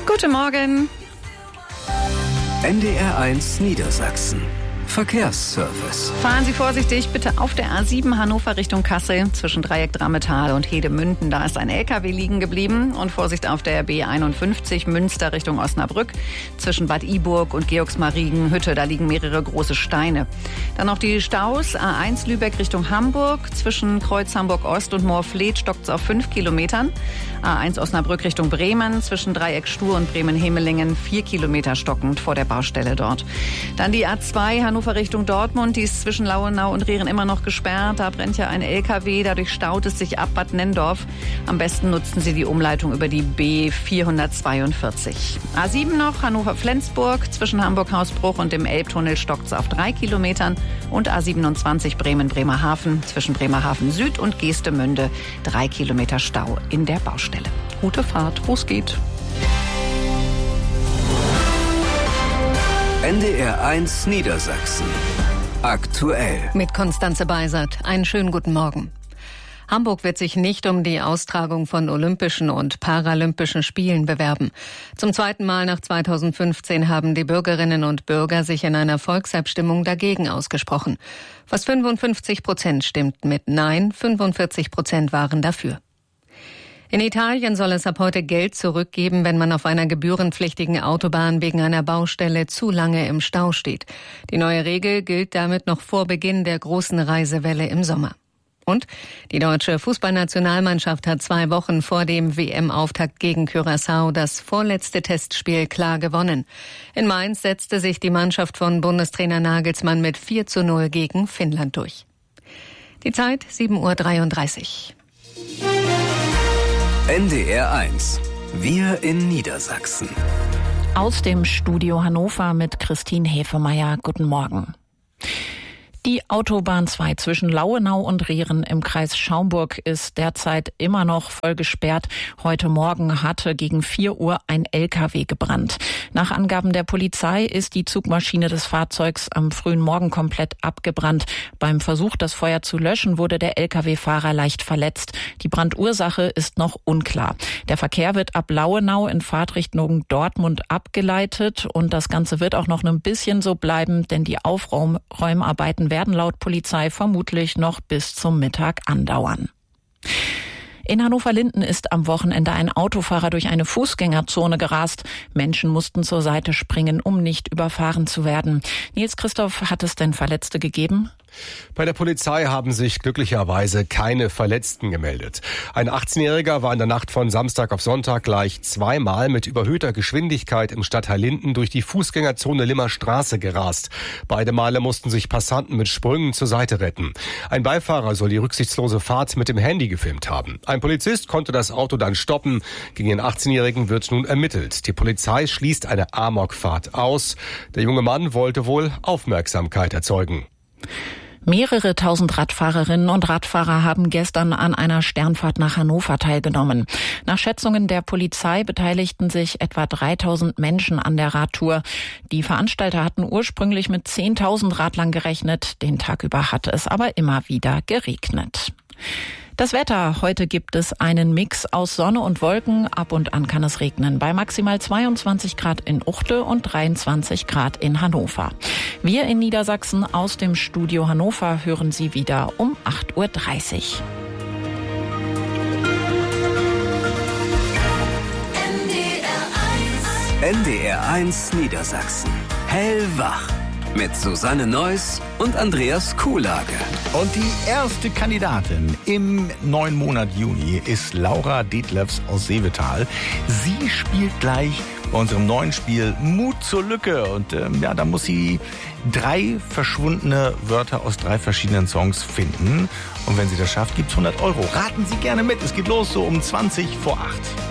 Guten Morgen. NDR1 Niedersachsen. Verkehrsservice. Fahren Sie vorsichtig bitte auf der A7 Hannover Richtung Kassel zwischen Dreieck Drammetal und Hedemünden. Da ist ein LKW liegen geblieben. Und Vorsicht auf der B51 Münster Richtung Osnabrück zwischen Bad Iburg und Georgsmarienhütte. Da liegen mehrere große Steine. Dann noch die Staus. A1 Lübeck Richtung Hamburg zwischen Kreuz Hamburg Ost und Moorfleet stockt es auf 5 Kilometern. A1 Osnabrück Richtung Bremen zwischen Dreieck Stur und Bremen-Hemelingen 4 Kilometer stockend vor der Baustelle dort. Dann die A2 Hannover Richtung Dortmund, die ist zwischen Lauenau und Rehren immer noch gesperrt. Da brennt ja ein LKW, dadurch staut es sich ab Bad Nenndorf. Am besten nutzen Sie die Umleitung über die B442. A7 noch, Hannover-Flensburg, zwischen Hamburg-Hausbruch und dem Elbtunnel stockt es auf 3 Kilometern. Und A27 Bremen-Bremerhaven, zwischen Bremerhaven Süd und Geestemünde 3 Kilometer Stau in der Baustelle. Gute Fahrt, wo es geht. NDR1 Niedersachsen. Aktuell. Mit Konstanze Beisert. Einen schönen guten Morgen. Hamburg wird sich nicht um die Austragung von Olympischen und Paralympischen Spielen bewerben. Zum zweiten Mal nach 2015 haben die Bürgerinnen und Bürger sich in einer Volksabstimmung dagegen ausgesprochen. Fast 55% stimmten mit Nein, 45% waren dafür. In Italien soll es ab heute Geld zurückgeben, wenn man auf einer gebührenpflichtigen Autobahn wegen einer Baustelle zu lange im Stau steht. Die neue Regel gilt damit noch vor Beginn der großen Reisewelle im Sommer. Und die deutsche Fußballnationalmannschaft hat 2 Wochen vor dem WM-Auftakt gegen Curaçao das vorletzte Testspiel klar gewonnen. In Mainz setzte sich die Mannschaft von Bundestrainer Nagelsmann mit 4:0 gegen Finnland durch. Die Zeit 7:33 Uhr. NDR1. Wir in Niedersachsen. Aus dem Studio Hannover mit Christine Hefemeyer. Guten Morgen. Die Autobahn 2 zwischen Lauenau und Rehren im Kreis Schaumburg ist derzeit immer noch voll gesperrt. Heute Morgen hatte gegen 4 Uhr ein LKW gebrannt. Nach Angaben der Polizei ist die Zugmaschine des Fahrzeugs am frühen Morgen komplett abgebrannt. Beim Versuch, das Feuer zu löschen, wurde der LKW-Fahrer leicht verletzt. Die Brandursache ist noch unklar. Der Verkehr wird ab Lauenau in Fahrtrichtung Dortmund abgeleitet und das Ganze wird auch noch ein bisschen so bleiben, denn die Aufräumarbeiten werden laut Polizei vermutlich noch bis zum Mittag andauern. In Hannover-Linden ist am Wochenende ein Autofahrer durch eine Fußgängerzone gerast. Menschen mussten zur Seite springen, um nicht überfahren zu werden. Nils Christoph, hat es denn Verletzte gegeben? Bei der Polizei haben sich glücklicherweise keine Verletzten gemeldet. Ein 18-Jähriger war in der Nacht von Samstag auf Sonntag gleich 2-mal mit überhöhter Geschwindigkeit im Stadtteil Linden durch die Fußgängerzone Limmer Straße gerast. Beide Male mussten sich Passanten mit Sprüngen zur Seite retten. Ein Beifahrer soll die rücksichtslose Fahrt mit dem Handy gefilmt haben. Ein Polizist konnte das Auto dann stoppen. Gegen den 18-Jährigen wird nun ermittelt. Die Polizei schließt eine Amokfahrt aus. Der junge Mann wollte wohl Aufmerksamkeit erzeugen. Mehrere tausend Radfahrerinnen und Radfahrer haben gestern an einer Sternfahrt nach Hannover teilgenommen. Nach Schätzungen der Polizei beteiligten sich etwa 3000 Menschen an der Radtour. Die Veranstalter hatten ursprünglich mit 10.000 Radlern gerechnet. Den Tag über hatte es aber immer wieder geregnet. Das Wetter. Heute gibt es einen Mix aus Sonne und Wolken. Ab und an kann es regnen. Bei maximal 22 Grad in Uchte und 23 Grad in Hannover. Wir in Niedersachsen aus dem Studio Hannover hören Sie wieder um 8:30 Uhr. NDR1 Niedersachsen. Hellwach. Mit Susanne Neuss und Andreas Kuhlage. Und die erste Kandidatin im neuen Monat Juni ist Laura Detlefs aus Seevetal. Sie spielt gleich bei unserem neuen Spiel Mut zur Lücke. Und da muss sie 3 verschwundene Wörter aus 3 verschiedenen Songs finden. Und wenn sie das schafft, gibt's 100 €. Raten Sie gerne mit. Es geht los so um 20 vor 8.